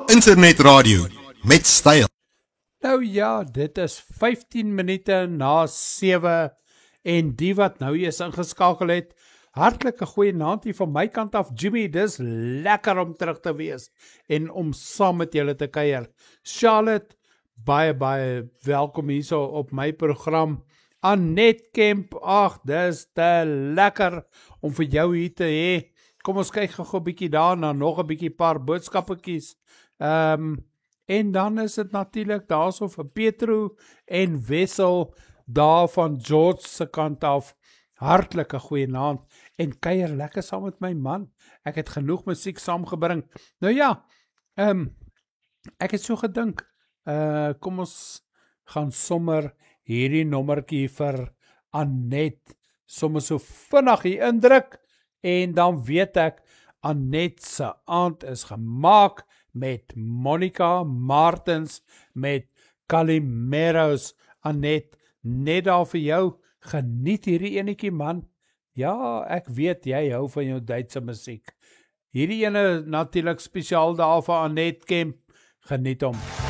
Internetradio met styl. Nou ja, dit is 15 minute na 7 en die wat nou eers ingeskakel het, hartlike goeienaand hier van my kant af, Jimmy, dis lekker om terug te wees en om saam met julle te kuier. Charlotte, baie welkom hier so op my program. Annette Kemp, ag, dis te lekker om vir jou hier te hê. Kom ons kyk gou 'n bietjie daarna, nog 'n bietjie paar boodskappies. En dan is dit natuurlik daarso vir Petro en Wessel daar van George se kant af. Hartlike goeienaand en kuier lekker saam met my man. Ek het genoeg musiek saamgebring. Nou ja, ek het so gedink, kom ons gaan sommer hierdie nommertjie vir Annette sommer so vinnig hier indruk en dan weet ek Annette se aand is gemaak met Monica Martens, met Calimeros. Annette, net daar vir jou, geniet hierdie enetjie man. Ja, ek weet jy hou van jou Duitse musiek. Hierdie ene natuurlik spesiaal daar vir Annette Kemp, geniet hom.